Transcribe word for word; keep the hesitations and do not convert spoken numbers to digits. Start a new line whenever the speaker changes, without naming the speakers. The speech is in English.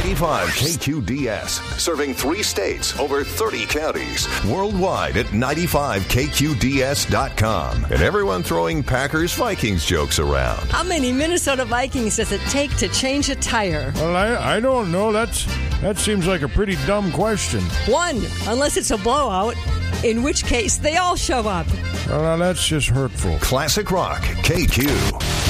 ninety-five K Q D S, serving three states, over thirty counties, worldwide at ninety-five K Q D S dot com. And everyone throwing Packers-Vikings jokes around.
How many Minnesota Vikings does it take to change a tire?
Well, I, I don't know. That's that seems like a pretty dumb question.
One, unless it's a blowout, in which case they all show up.
Well, now that's just hurtful.
Classic Rock, K Q.